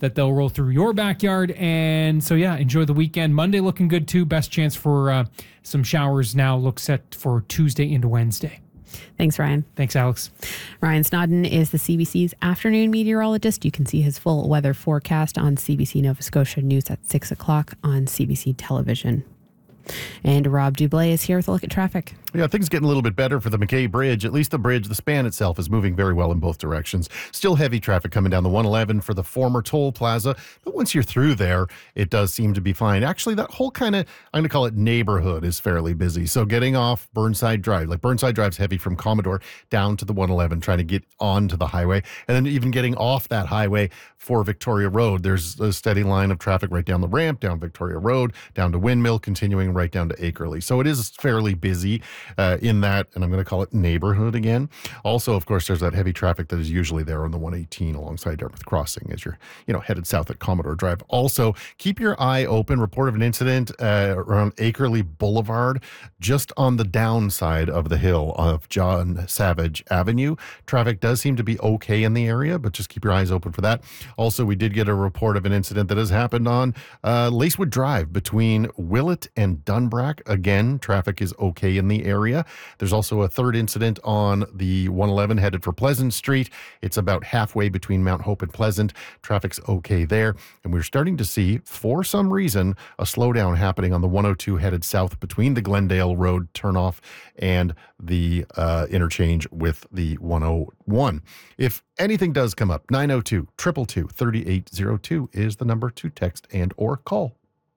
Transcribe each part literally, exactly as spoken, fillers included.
that they'll roll through your backyard. And so, yeah, enjoy the weekend. Monday looking good too. Best chance for uh, some showers now. Look set for Tuesday into Wednesday. Thanks, Ryan. Thanks, Alex. Ryan Snodden is the C B C's afternoon meteorologist. You can see his full weather forecast on C B C Nova Scotia News at six o'clock on C B C Television. And Rob Dublé is here with a look at traffic. Yeah, things getting a little bit better for the McKay Bridge. At least the bridge, the span itself, is moving very well in both directions. Still heavy traffic coming down the one eleven for the former toll plaza. But once you're through there, it does seem to be fine. Actually, that whole kind of, I'm going to call it neighborhood, is fairly busy. So getting off Burnside Drive, like Burnside Drive's heavy from Commodore down to the one eleven, trying to get onto the highway. And then even getting off that highway for Victoria Road, there's a steady line of traffic right down the ramp, down Victoria Road, down to Windmill, continuing right down to Akerley. So it is fairly busy uh, in that, and I'm going to call it neighborhood again. Also, of course, there's that heavy traffic that is usually there on the one eighteen alongside Dartmouth Crossing as you're, you know, headed south at Commodore Drive. Also, keep your eye open. Report of an incident uh, around Akerley Boulevard, just on the downside of the hill of John Savage Avenue. Traffic does seem to be okay in the area, but just keep your eyes open for that. Also, we did get a report of an incident that has happened on uh, Lacewood Drive between Willett and Dunbrack. Again, traffic is okay in the area. There's also a third incident on the one eleven headed for Pleasant Street. It's about halfway between Mount Hope and Pleasant. Traffic's okay there. And we're starting to see, for some reason, a slowdown happening on the one oh two headed south between the Glendale Road turnoff and the uh, interchange with the one oh one. If anything does come up, nine oh two, two two two, three eight oh two is the number to text and or call.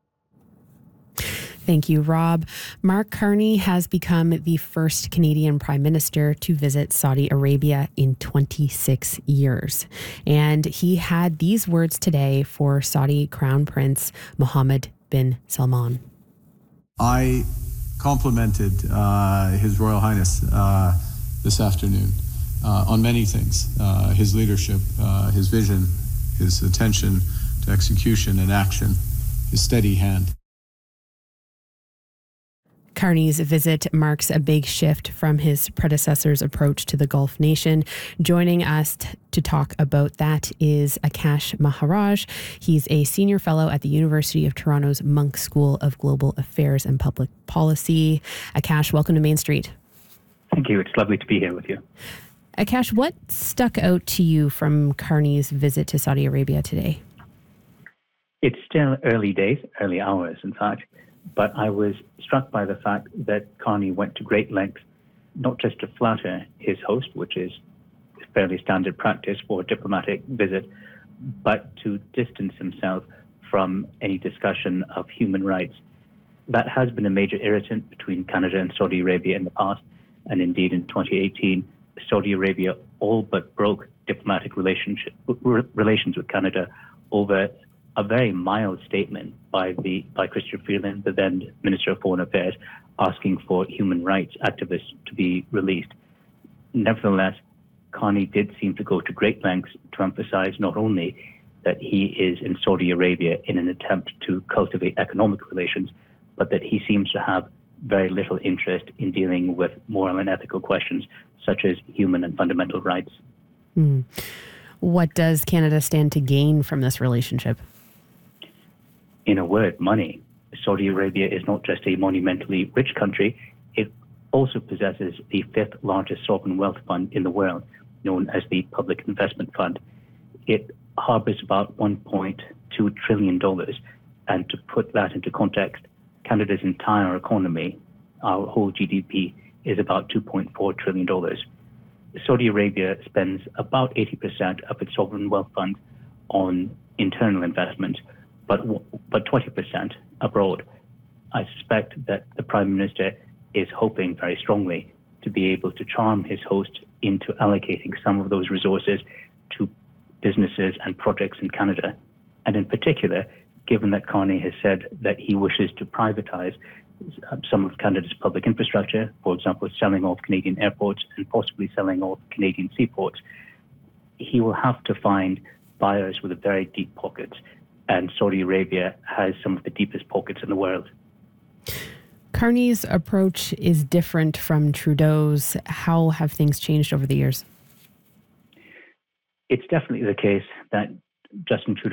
Thank you, Rob. Mark Carney has become the first Canadian Prime Minister to visit Saudi Arabia in twenty-six years. And he had these words today for Saudi Crown Prince Mohammed bin Salman. I complimented uh, His Royal Highness uh, this afternoon uh, on many things. Uh, his leadership, uh, his vision, his attention to execution and action, his steady hand. Carney's visit marks a big shift from his predecessor's approach to the Gulf nation. Joining us t- to talk about that is Akash Maharaj. He's a senior fellow at the University of Toronto's Munk School of Global Affairs and Public Policy. Akash, welcome to Main Street. Thank you. It's lovely to be here with you. Akash, what stuck out to you from Carney's visit to Saudi Arabia today? It's still early days, early hours, in fact. But I was struck by the fact that Carney went to great lengths, not just to flatter his host, which is fairly standard practice for a diplomatic visit, but to distance himself from any discussion of human rights. That has been a major irritant between Canada and Saudi Arabia in the past, and indeed in twenty eighteen, Saudi Arabia all but broke diplomatic relationship, relations with Canada over a very mild statement by the by Chrystia Freeland, the then Minister of Foreign Affairs, asking for human rights activists to be released. Nevertheless, Carney did seem to go to great lengths to emphasize not only that he is in Saudi Arabia in an attempt to cultivate economic relations, but that he seems to have very little interest in dealing with moral and ethical questions such as human and fundamental rights. Mm. What does Canada stand to gain from this relationship? In a word, money. Saudi Arabia is not just a monumentally rich country, it also possesses the fifth largest sovereign wealth fund in the world, known as the Public Investment Fund. It harbors about one point two trillion dollars. And to put that into context, Canada's entire economy, our whole G D P, is about two point four trillion dollars. Saudi Arabia spends about eighty percent of its sovereign wealth fund on internal investments, but but twenty percent abroad. I suspect that the Prime Minister is hoping very strongly to be able to charm his host into allocating some of those resources to businesses and projects in Canada. And in particular, given that Carney has said that he wishes to privatize some of Canada's public infrastructure, for example, selling off Canadian airports and possibly selling off Canadian seaports, he will have to find buyers with very deep pockets. And Saudi Arabia has some of the deepest pockets in the world. Carney's approach is different from Trudeau's. How have things changed over the years? It's definitely the case that Justin Trudeau